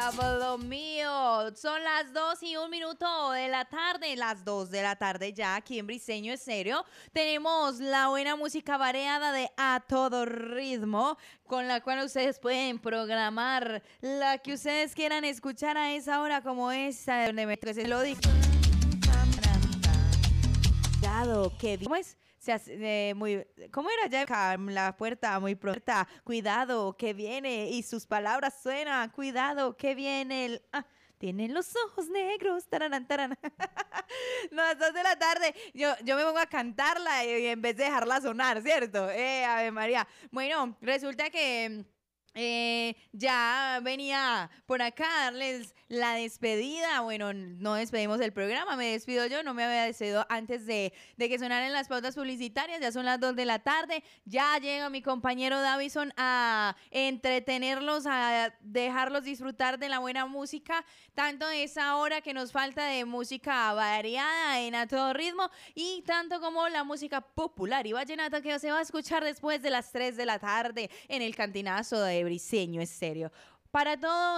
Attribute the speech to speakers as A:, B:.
A: Diablo mío, son las 2:01 de la tarde, las 2 de la tarde ya aquí en Briseño Estéreo. Tenemos la buena música variada de A Todo Ritmo, con la cual ustedes pueden programar la que ustedes quieran escuchar a esa hora, como esa donde me se lo digo. Cuidado, ¿cómo es? Se hace, ¿cómo era ya? La puerta muy pronta. Cuidado, que viene. Y sus palabras suenan. Cuidado, que viene el... Tienen los ojos negros. Taranán, taranán. No, a las 2 de la tarde yo me pongo a cantarla y en vez de dejarla sonar, ¿cierto? Ave María. Bueno, resulta que... ya venía por acá a darles la despedida. Bueno, no despedimos el programa, me despido yo, no me había despedido antes de que sonaran las pautas publicitarias. Ya son las 2 de la tarde, ya llega mi compañero Davison a entretenerlos, a dejarlos disfrutar de la buena música, tanto de esa hora que nos falta de música variada en A Todo Ritmo, y tanto como la música popular y vallenata que se va a escuchar después de las 3 de la tarde en el Cantinazo de Briseño Estéreo. Para todos